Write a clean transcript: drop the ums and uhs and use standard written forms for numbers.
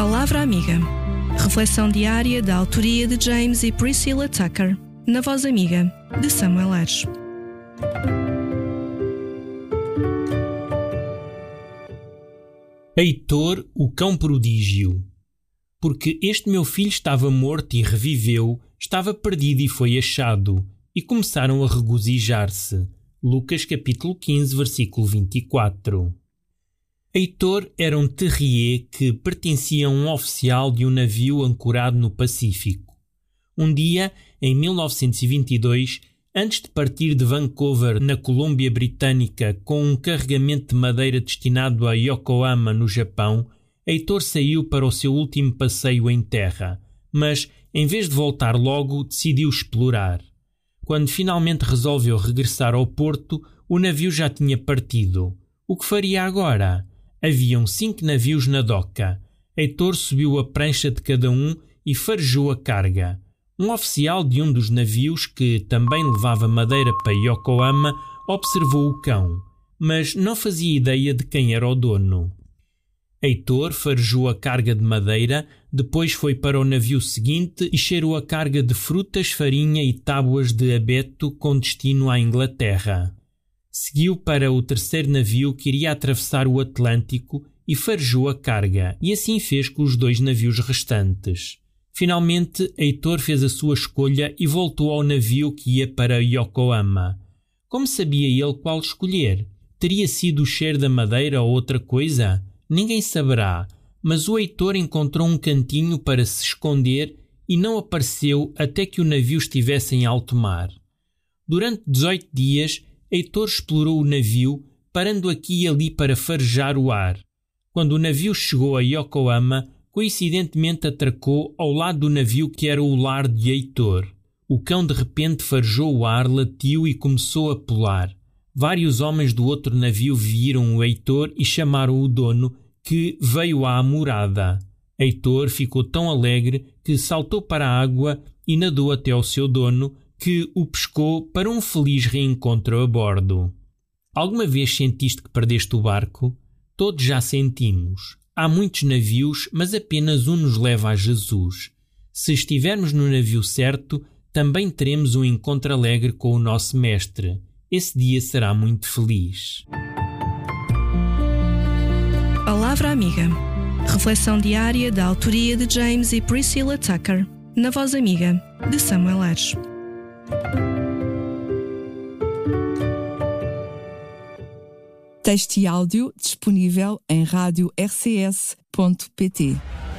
Palavra Amiga. Reflexão diária da autoria de James e Priscilla Tucker, na Voz Amiga, de Samuel Ares. Heitor, o cão prodígio. Porque este meu filho estava morto e reviveu, estava perdido e foi achado, e começaram a regozijar-se. Lucas capítulo 15, versículo 24. Heitor era um terrier que pertencia a um oficial de um navio ancorado no Pacífico. Um dia, em 1922, antes de partir de Vancouver, na Colômbia Britânica, com um carregamento de madeira destinado a Yokohama, no Japão, Heitor saiu para o seu último passeio em terra, mas, em vez de voltar logo, decidiu explorar. Quando finalmente resolveu regressar ao porto, o navio já tinha partido. O que faria agora? Haviam 5 navios na doca. Heitor subiu a prancha de cada um e farejou a carga. Um oficial de um dos navios, que também levava madeira para Yokohama, observou o cão, mas não fazia ideia de quem era o dono. Heitor farejou a carga de madeira, depois foi para o navio seguinte e cheirou a carga de frutas, farinha e tábuas de abeto com destino à Inglaterra. Seguiu para o terceiro navio que iria atravessar o Atlântico e farejou a carga, e assim fez com os 2 navios restantes. Finalmente, Heitor fez a sua escolha e voltou ao navio que ia para Yokohama. Como sabia ele qual escolher? Teria sido o cheiro da madeira ou outra coisa? Ninguém saberá, mas o Heitor encontrou um cantinho para se esconder e não apareceu até que o navio estivesse em alto mar. Durante 18 dias, Heitor explorou o navio, parando aqui e ali para farejar o ar. Quando o navio chegou a Yokohama, coincidentemente atracou ao lado do navio que era o lar de Heitor. O cão de repente farejou o ar, latiu e começou a pular. Vários homens do outro navio viram o Heitor e chamaram o dono, que veio à morada. Heitor ficou tão alegre que saltou para a água e nadou até ao seu dono, que o pescou para um feliz reencontro a bordo. Alguma vez sentiste que perdeste o barco? Todos já sentimos. Há muitos navios, mas apenas um nos leva a Jesus. Se estivermos no navio certo, também teremos um encontro alegre com o nosso Mestre. Esse dia será muito feliz. Palavra Amiga. Reflexão diária da autoria de James e Priscilla Tucker, na Voz Amiga, de Samuel Ares. Texto e áudio disponível em radio-rcs.pt.